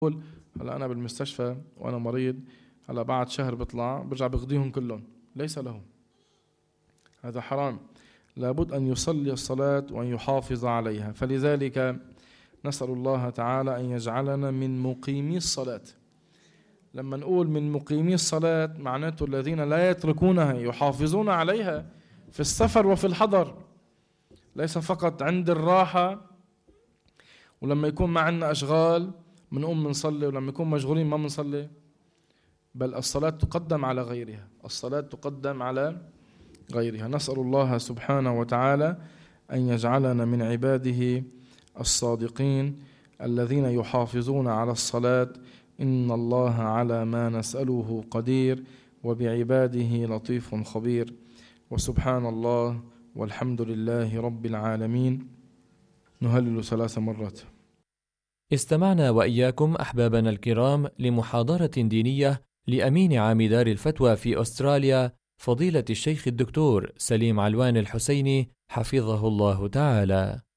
هلا أنا بالمستشفى وأنا مريض، هلا بعد شهر بطلع برجع بقضيهم كلهم، ليس له، هذا حرام. لابد أن يصلي الصلاة وأن يحافظ عليها. فلذلك نسأل الله تعالى أن يجعلنا من مقيمي الصلاة. لما نقول من مقيمي الصلاة معناته الذين لا يتركونها، يحافظون عليها في السفر وفي الحضر، ليس فقط عند الراحة ولما يكون ما عندنا أشغال منقوم منصلي، ولما يكون مشغولين ما منصلي. بل الصلاة تقدم على غيرها، الصلاة تقدم على غيرها. نسأل الله سبحانه وتعالى أن يجعلنا من عباده الصادقين الذين يحافظون على الصلاة. إن الله على ما نسأله قدير، وبعباده لطيف خبير. وسبحان الله والحمد لله رب العالمين. نهلل 3 مرات. استمعنا وإياكم أحبابنا الكرام لمحاضرة دينية لأمين عام دار الفتوى في أستراليا، فضيلة الشيخ الدكتور سليم علوان الحسيني حفظه الله تعالى.